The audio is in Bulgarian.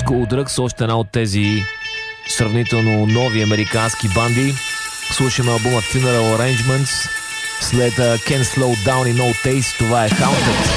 School Drugs, още една от тези сравнително нови американски банди. Слушаме албума Funeral Arrangements. След Can't Slow Down и No Taste, това е Haunted.